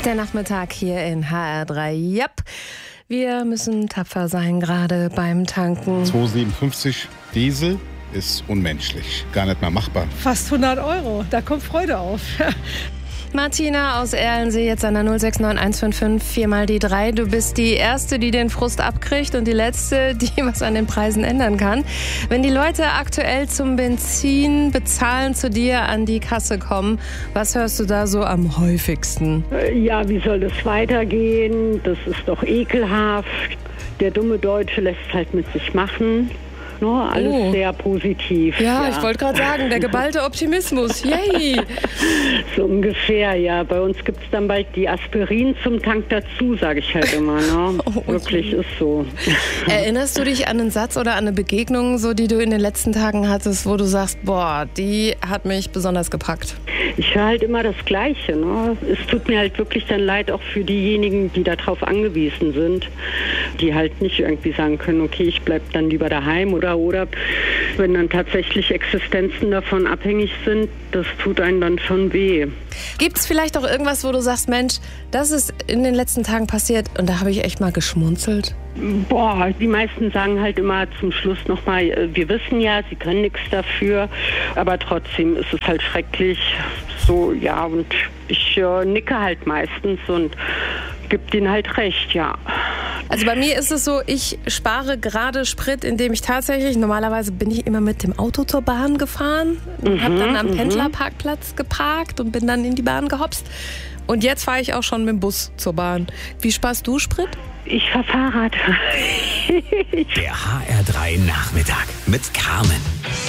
Der Nachmittag hier in HR3. Yep. Wir müssen tapfer sein, gerade beim Tanken. 2,57 Diesel ist unmenschlich. Gar nicht mehr machbar. Fast 100 €. Da kommt Freude auf. Martina aus Erlensee, jetzt an der 069155 4 mal die 3. Du bist die Erste, die den Frust abkriegt und die Letzte, die was an den Preisen ändern kann. Wenn die Leute aktuell zum Benzin bezahlen zu dir an die Kasse kommen, was hörst du da so am häufigsten? Ja, wie soll das weitergehen? Das ist doch ekelhaft. Der dumme Deutsche lässt es halt mit sich machen. No, alles sehr positiv. Ja, ich wollte gerade sagen, der geballte Optimismus. Yay! So ungefähr, ja. Bei uns gibt es dann bald die Aspirin zum Tank dazu, sage ich halt immer. Ne? Wirklich ist so. Erinnerst du dich an einen Satz oder an eine Begegnung, so, die du in den letzten Tagen hattest, wo du sagst, boah, die hat mich besonders gepackt? Ich höre halt immer das Gleiche. Ne? Es tut mir halt wirklich dann leid, auch für diejenigen, die darauf angewiesen sind, die halt nicht irgendwie sagen können, okay, ich bleibe dann lieber daheim oder wenn dann tatsächlich Existenzen davon abhängig sind, das tut einem dann schon weh. Gibt es vielleicht auch irgendwas, wo du sagst, Mensch, das ist in den letzten Tagen passiert und da habe ich echt mal geschmunzelt? Boah, die meisten sagen halt immer zum Schluss nochmal, wir wissen ja, sie können nichts dafür, aber trotzdem ist es halt schrecklich. So, ja, und ich nicke halt meistens und gebe denen halt recht, ja. Also bei mir ist es so, ich spare gerade Sprit, indem ich tatsächlich, normalerweise bin ich immer mit dem Auto zur Bahn gefahren, habe dann am Pendlerparkplatz geparkt und bin dann in die Bahn gehopst. Und jetzt fahre ich auch schon mit dem Bus zur Bahn. Wie sparst du Sprit? Ich fahre Fahrrad. Der HR3 Nachmittag mit Carmen.